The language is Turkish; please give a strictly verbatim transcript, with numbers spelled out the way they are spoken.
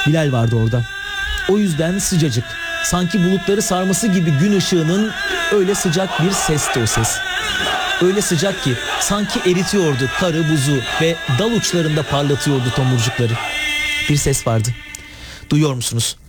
Bilal vardı orada. O yüzden sıcacık, sanki bulutları sarması gibi gün ışığının öyle sıcak bir sesti o ses. Öyle sıcak ki sanki eritiyordu karı buzu ve dal uçlarında parlatıyordu tomurcukları. Bir ses vardı. Duyuyor musunuz?